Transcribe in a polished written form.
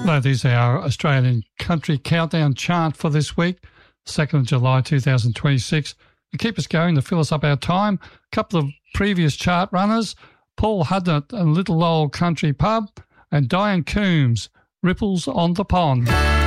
That is our Australian Country Countdown chart for this week, 2nd of July 2026. To keep us going, to fill us up our time, a couple of previous chart runners, Paul Hudnett and Little Old Country Pub, and Diane Coombs, Ripples on the Pond.